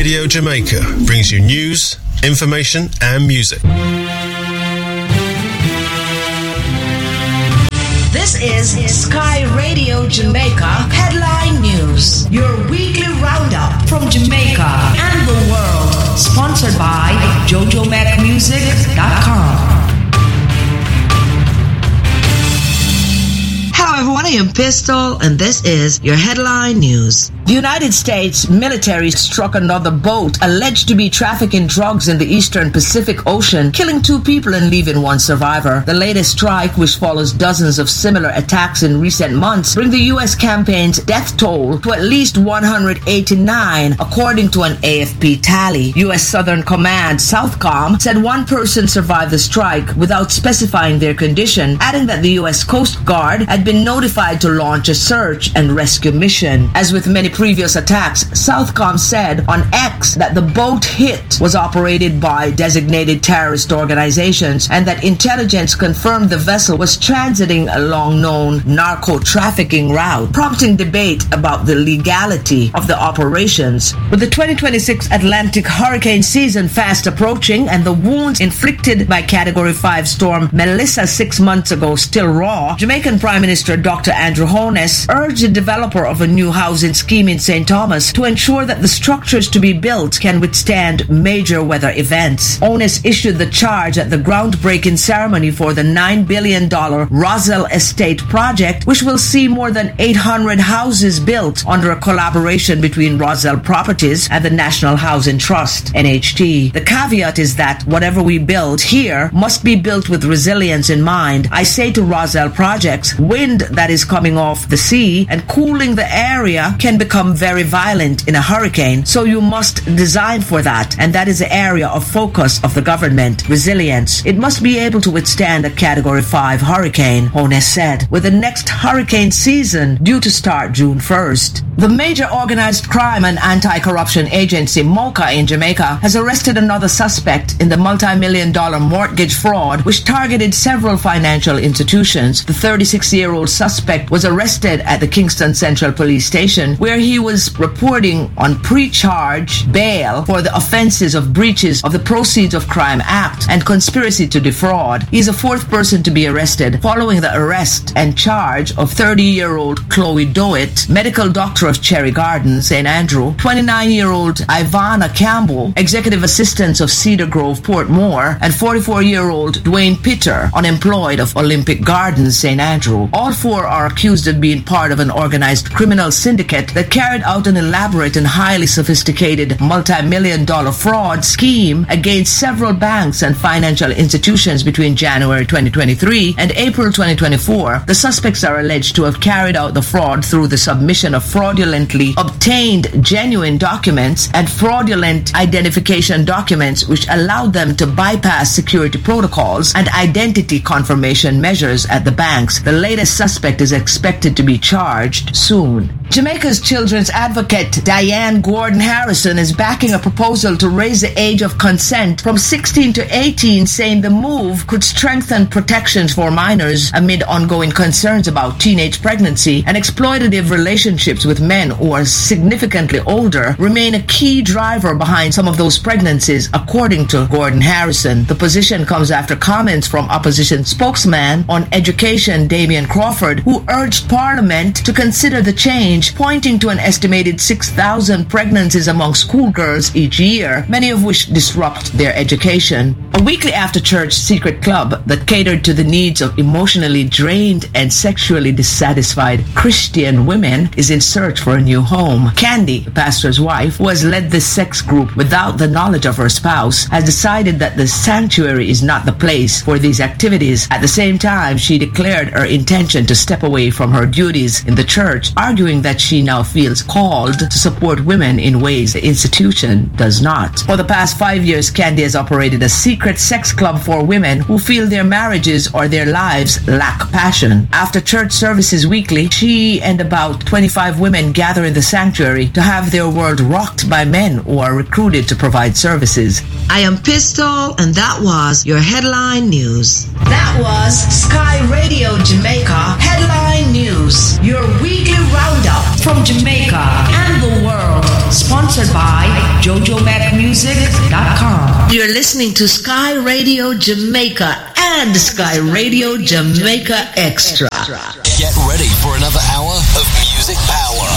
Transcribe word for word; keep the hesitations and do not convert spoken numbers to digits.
Radio Jamaica brings you news, information and music. This is Sky Radio Jamaica Headline News, your weekly roundup from Jamaica and the world, sponsored by Jojo Mac Music dot com. Hello everyone, I am Pistol, and this is your headline news. The United States military struck another boat alleged to be trafficking drugs in the eastern Pacific Ocean, killing two people and leaving one survivor. The latest strike, which follows dozens of similar attacks in recent months, bring the U S campaign's death toll to at least one hundred eighty-nine, according to an A F P tally. U S Southern Command, Southcom, said one person survived the strike without specifying their condition, adding that the U S Coast Guard had been notified to launch a search and rescue mission. As with many previous attacks, Southcom said on X that the boat hit was operated by designated terrorist organizations and that intelligence confirmed the vessel was transiting along known narco-trafficking route, prompting debate about the legality of the operations. With the twenty twenty-six Atlantic hurricane season fast approaching and the wounds inflicted by Category five storm Melissa six months ago still raw, Jamaican Prime Minister Doctor Andrew Holness urged the developer of a new housing scheme in Saint Thomas to ensure that the structures to be built can withstand major weather events. Holness issued the charge at the groundbreaking ceremony for the nine billion dollars Roselle Estate project, which will see more than eight hundred houses built under a collaboration between Roselle Properties and the National Housing Trust, N H T. The caveat is that whatever we build here must be built with resilience in mind. I say to Roselle Projects, wind that is coming off the sea and cooling the area can become very violent in a hurricane, so you must design for that, and that is the area of focus of the government, resilience. It must be able to withstand a Category five hurricane, Holness said, with the next hurricane season due to start June first. The major organized crime and anti-corruption agency, MOCA in Jamaica, has arrested another suspect in the multi-million dollar mortgage fraud which targeted several financial institutions. The thirty-six-year-old suspect was arrested at the Kingston Central Police Station, where he was reporting on pre-charge bail for the offenses of breaches of the Proceeds of Crime Act and conspiracy to defraud. He is a fourth person to be arrested following the arrest and charge of thirty-year-old Chloe Doet, medical doctor of Cherry Garden, Saint Andrew, twenty-nine-year-old Ivana Campbell, executive assistant of Cedar Grove, Portmore, and forty-four-year-old Dwayne Pitter, unemployed of Olympic Gardens, Saint Andrew. All four are accused of being part of an organized criminal syndicate that carried out an elaborate and highly sophisticated multi-million dollar fraud scheme against several banks and financial institutions between January twenty twenty-three and April twenty twenty-four. The suspects are alleged to have carried out the fraud through the submission of fraudulently obtained genuine documents and fraudulent identification documents which allowed them to bypass security protocols and identity confirmation measures at the banks. The latest suspect is expected to be charged soon. Jamaica's children's advocate Diane Gordon Harrison is backing a proposal to raise the age of consent from sixteen to eighteen, saying the move could strengthen protections for minors amid ongoing concerns about teenage pregnancy and exploitative relationships with men who are significantly older remain a key driver behind some of those pregnancies, according to Gordon Harrison. The position comes after comments from opposition spokesman on education Damian Crawford, who urged Parliament to consider the change, pointing to an estimated six thousand pregnancies among schoolgirls each year, many of which disrupt their education. A weekly after-church secret club that catered to the needs of emotionally drained and sexually dissatisfied Christian women is in search for a new home. Candy, the pastor's wife, who has led this sex group without the knowledge of her spouse, has decided that the sanctuary is not the place for these activities. At the same time, she declared her intention to step away from her duties in the church, arguing that she now feels called to support women in ways the institution does not. For the past five years, Candy has operated a secret sex club for women who feel their marriages or their lives lack passion. After church services weekly, she and about twenty-five women gather in the sanctuary to have their world rocked by men who are recruited to provide services. I am Pistol, and that was your headline news. That was Sky Radio Jamaica Headline News, your weekly roundup from Jamaica and the world, sponsored by jojo mac music dot com. You're listening to Sky Radio Jamaica and Sky Radio Jamaica Extra. Get ready for another hour of music power.